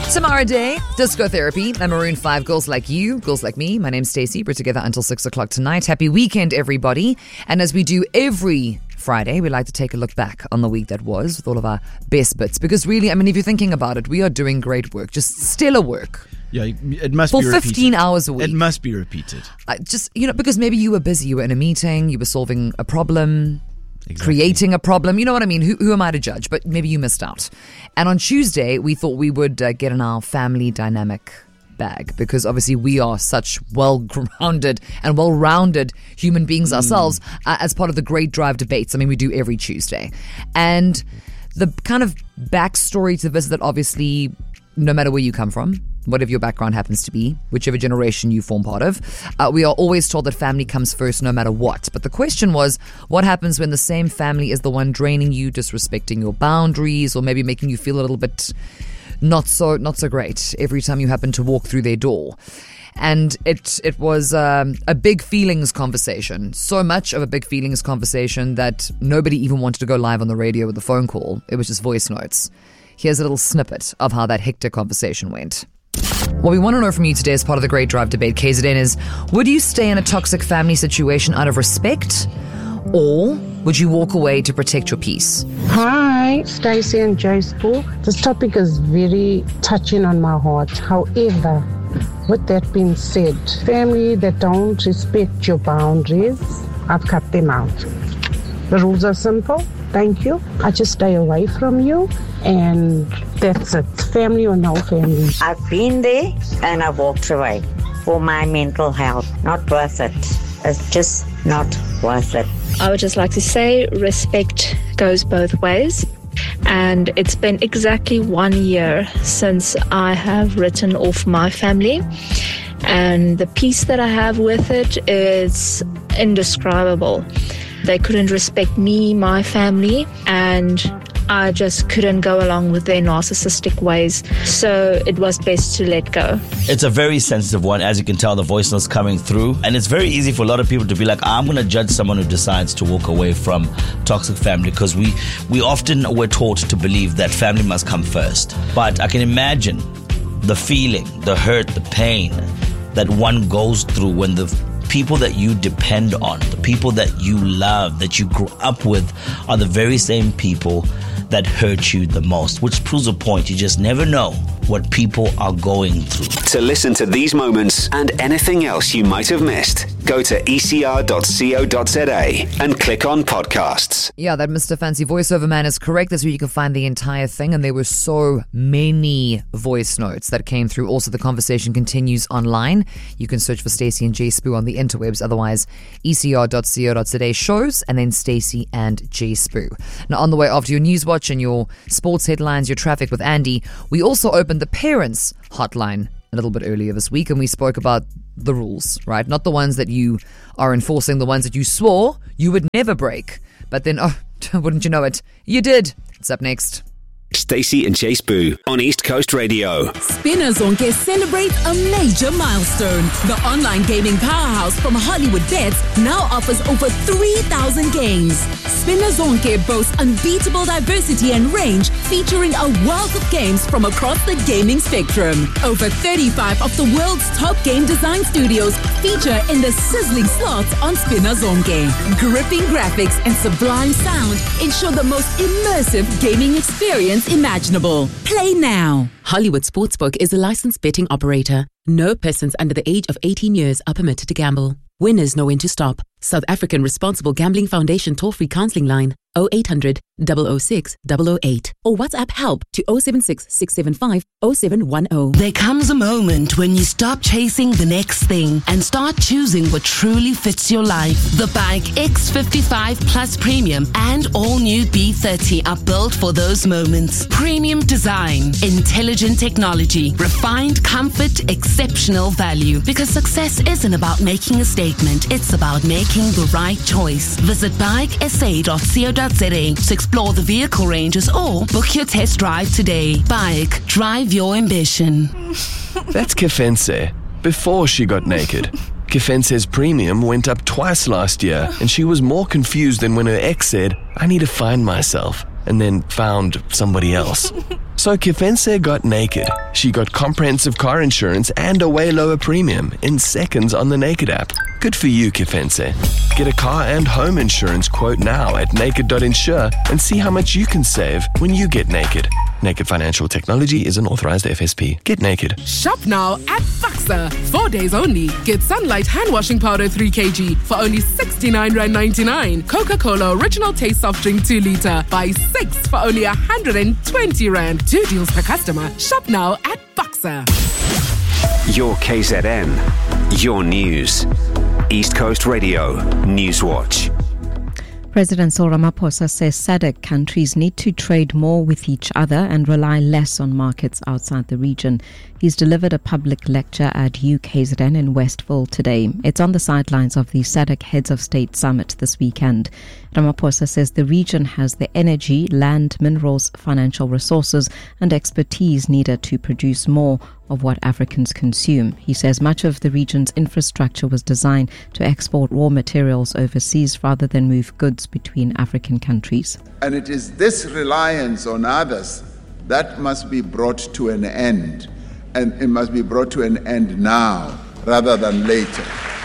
Tomorrow Day, Disco Therapy, and Maroon 5, Girls Like You, Girls Like Me. My name's Stacey. We're together until 6 o'clock tonight. Happy weekend, everybody. And as we do every Friday, we like to take a look back on the week that was with all of our best bits. Because really, I mean, if you're thinking about it, we are doing great work, just stellar work. Yeah, it must be repeated. For 15 hours a week. It must be repeated. Because maybe you were busy, you were in a meeting, you were solving a problem. Exactly. Creating a problem, you know what I mean? Who am I to judge? But maybe you missed out. And on Tuesday, we thought we would get in our family dynamic bag because obviously we are such well-grounded and well-rounded human beings ourselves as part of the Great Drive debates. I mean, we do every Tuesday. And the kind of backstory to this is that obviously, no matter where you come from, whatever your background happens to be, whichever generation you form part of, we are always told that family comes first no matter what. But the question was, what happens when the same family is the one draining you, disrespecting your boundaries, or maybe making you feel a little bit not so great every time you happen to walk through their door? And it was a big feelings conversation. So much of a big feelings conversation that nobody even wanted to go live on the radio with a phone call. It was just voice notes. Here's a little snippet of how that hectic conversation went. What we want to know from you today as part of the Great Drive debate, KZN, is would you stay in a toxic family situation out of respect, or would you walk away to protect your peace? Hi, Stacey and Jay Spoo. This topic is very touching on my heart. However, with that being said, family that don't respect your boundaries, I've cut them out. The rules are simple. Thank you. I just stay away from you, and that's it. Family or no family. I've been there and I walked away for my mental health. Not worth it. It's just not worth it. I would just like to say respect goes both ways. And it's been exactly 1 year since I have written off my family. And the peace that I have with it is indescribable. They couldn't respect me, my family, and I just couldn't go along with their narcissistic ways. So it was best to let go. It's a very sensitive one. As you can tell, the voice notes coming through. And it's very easy for a lot of people to be like, I'm going to judge someone who decides to walk away from toxic family, because we often were taught to believe that family must come first. But I can imagine the feeling, the hurt, the pain that one goes through when the people that you depend on, the people that you love, that you grew up with, are the very same people that hurt you the most, which proves a point. You just never know what people are going through. To listen to these moments and anything else you might have missed, go to ecr.co.za and click on podcasts. Yeah, that Mr. Fancy voiceover man is correct. That's where you can find the entire thing. And there were so many voice notes that came through. Also, the conversation continues online. You can search for Stacey and Jay Spoo on the interwebs. Otherwise, ecr.co.za shows, and then Stacey and Jay Spoo. Now, on the way after your news watch and your sports headlines, your traffic with Andy, we also opened the parents hotline a little bit earlier this week, and we spoke about the rules, right? Not the ones that you are enforcing, the ones that you swore you would never break. But then, wouldn't you know it, you did. It's up next. Stacey and Jay Spoo on East Coast Radio. Spinner Zonke celebrates a major milestone. The online gaming powerhouse from Hollywood Bets now offers over 3,000 games. Spinner Zonke boasts unbeatable diversity and range, featuring a wealth of games from across the gaming spectrum. Over 35 of the world's top game design studios feature in the sizzling slots on Spinner Zonke. Gripping graphics and sublime sound ensure the most immersive gaming experience imaginable. Play now. Hollywood Sportsbook is a licensed betting operator. No persons under the age of 18 years are permitted to gamble. Winners know when to stop. South African Responsible Gambling Foundation toll-free counseling line 0800 006 008 or WhatsApp help to 076 675 0710. There comes a moment when you stop chasing the next thing and start choosing what truly fits your life. The Bike X55 Plus Premium and all new B30 are built for those moments. Premium design, intelligent technology, refined comfort, exceptional value. Because success isn't about making a statement, it's about making the right choice. Visit bikesa.co.za to explore the vehicle ranges or book your test drive today. Bike, drive your ambition. That's Kefense, before she got naked. Kefense's premium went up twice last year, and she was more confused than when her ex said, I need to find myself, and then found somebody else. So Kefense got naked. She got comprehensive car insurance and a way lower premium in seconds on the Naked app. Good for you, Kefense. Get a car and home insurance quote now at naked.insure and see how much you can save when you get naked. Naked Financial Technology is an authorized FSP. Get naked. Shop now at Faxa. 4 days only. Get Sunlight hand washing powder 3 kg for only R69.99. Coca-Cola Original Taste Soft Drink 2 litre. Buy 6 for only R120. 2 deals per customer. Shop now at Faxa. Your KZN. Your news. East Coast Radio Newswatch. President Cyril Ramaphosa says SADC countries need to trade more with each other and rely less on markets outside the region. He's delivered a public lecture at UKZN in Westville today. It's on the sidelines of the SADC Heads of State Summit this weekend. Ramaphosa says the region has the energy, land, minerals, financial resources and expertise needed to produce more of what Africans consume. He says much of the region's infrastructure was designed to export raw materials overseas rather than move goods between African countries. And it is this reliance on others that must be brought to an end. And it must be brought to an end now rather than later.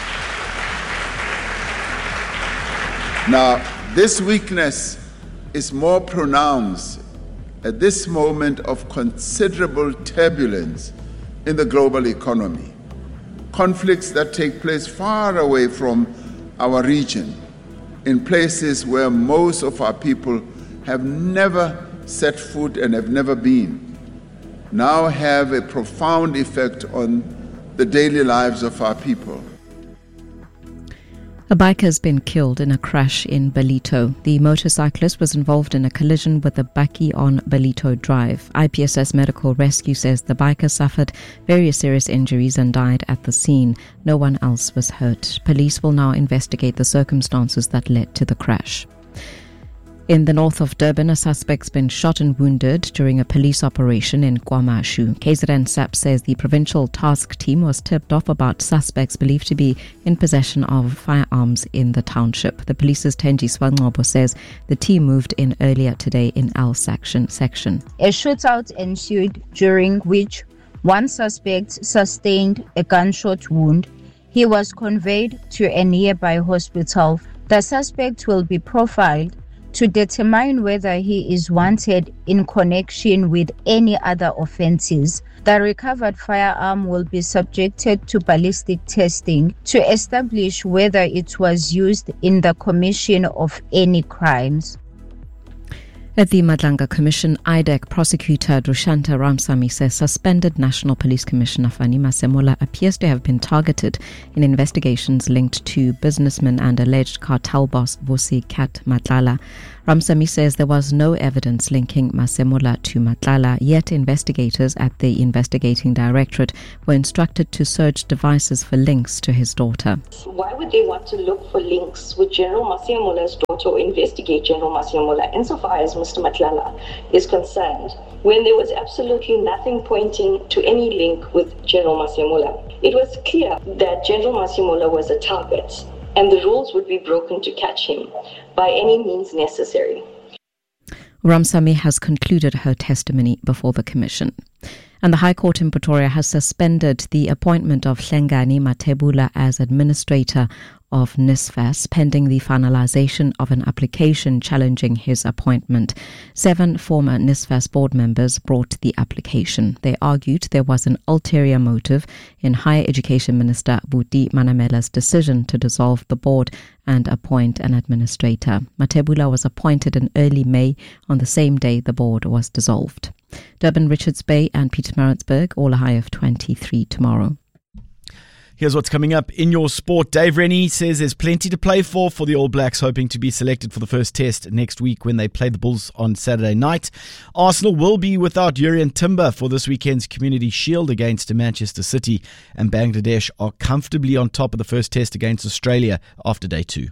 Now, this weakness is more pronounced at this moment of considerable turbulence in the global economy. Conflicts that take place far away from our region, in places where most of our people have never set foot and have never been, now have a profound effect on the daily lives of our people. A biker has been killed in a crash in Ballito. The motorcyclist was involved in a collision with a bakkie on Ballito Drive. IPSS Medical Rescue says the biker suffered various serious injuries and died at the scene. No one else was hurt. Police will now investigate the circumstances that led to the crash. In the north of Durban, a suspect's been shot and wounded during a police operation in KwaMashu. KZN SAP says the provincial task team was tipped off about suspects believed to be in possession of firearms in the township. The police's Tenji Swangcobo says the team moved in earlier today in L section. A shootout ensued during which one suspect sustained a gunshot wound. He was conveyed to a nearby hospital. The suspect will be profiled to determine whether he is wanted in connection with any other offences. The recovered firearm will be subjected to ballistic testing to establish whether it was used in the commission of any crimes. At the Madlanga Commission, IDEC prosecutor Dushanta Ramsamy says suspended National Police Commissioner Fani Masemola appears to have been targeted in investigations linked to businessman and alleged cartel boss Vusi Kat Matlala. Ramsamy says there was no evidence linking Masemola to Matlala, yet investigators at the investigating directorate were instructed to search devices for links to his daughter. Why would they want to look for links with General Masemola's daughter or investigate General Masemola insofar as Mr. Matlala is concerned, when there was absolutely nothing pointing to any link with General Masemola? It was clear that General Masemola was a target, and the rules would be broken to catch him by any means necessary. Ramsamy has concluded her testimony before the Commission. And the High Court in Pretoria has suspended the appointment of Hlengani Mathebula as administrator of NSFAS pending the finalization of an application challenging his appointment. 7 former NSFAS board members brought the application. They argued there was an ulterior motive in Higher Education Minister Buti Manamela's decision to dissolve the board and appoint an administrator. Mathebula was appointed in early May on the same day the board was dissolved. Durban, Richards Bay and Pietermaritzburg all a high of 23 tomorrow. Here's what's coming up in your sport. Dave Rennie says there's plenty to play for the All Blacks, hoping to be selected for the first test next week when they play the Bulls on Saturday night. Arsenal will be without Jurrien Timber for this weekend's Community Shield against Manchester City, and Bangladesh are comfortably on top of the first test against Australia after day 2.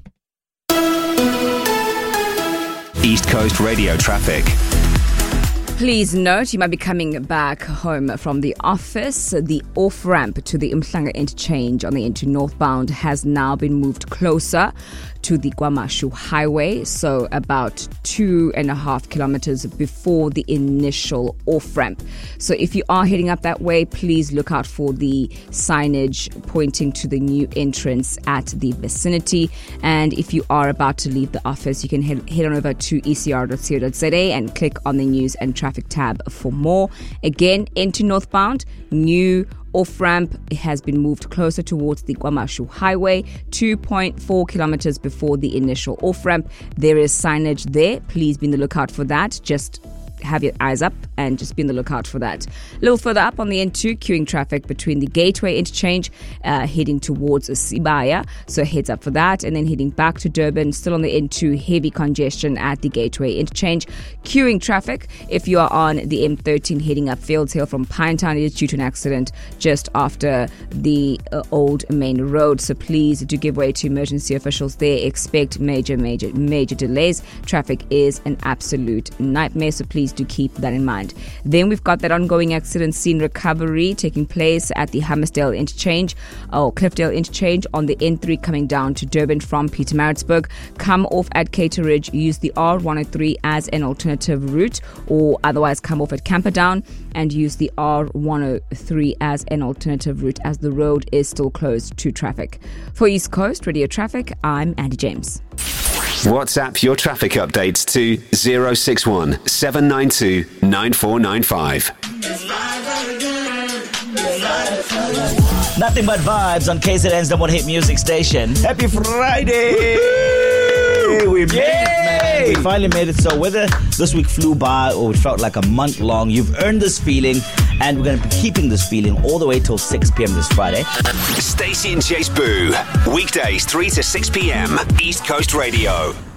East Coast Radio traffic. Please note, you might be coming back home from the office. The off-ramp to the Umhlanga interchange on the N2 northbound has now been moved closer to the Kwamashu Highway, so about 2.5 kilometers before the initial off-ramp. So if you are heading up that way, please look out for the signage pointing to the new entrance at the vicinity. And if you are about to leave the office, you can head on over to ecr.co.za and click on the news and traffic tab for more. Again, into northbound, new off-ramp has been moved closer towards the Kwamashu Highway, 2.4 kilometers before the initial off-ramp. There is signage there. Please be on the lookout for that. Just have your eyes up and just be on the lookout for that. A little further up on the N2, queuing traffic between the Gateway interchange heading towards Sibaya, so heads up for that. And then heading back to Durban, still on the N2, heavy congestion at the Gateway interchange. Queuing traffic if you are on the M13 heading up Fields Hill from Pinetown. It is due to an accident just after the old main road, so please do give way to emergency officials there. Expect major delays. Traffic is an absolute nightmare, so please do keep that in mind. Then we've got that ongoing accident scene recovery taking place at the Hammersdale interchange or Cliffdale interchange on the N3 coming down to Durban from Pietermaritzburg. Come off at Cater Ridge, use the R103 as an alternative route, or otherwise come off at Camperdown and use the R103 as an alternative route, as the road is still closed to traffic. For East Coast Radio Traffic, I'm Andy James. WhatsApp your traffic updates to 061 792 9495. Nothing but vibes on KZN's number one hit music station. Happy Friday! We made it, man. We finally made it. So whether this week flew by or it felt like a month long, you've earned this feeling, and we're going to be keeping this feeling all the way till 6 p.m. this Friday. Stacey and Jace Boo, weekdays 3 to 6 p.m. East Coast Radio.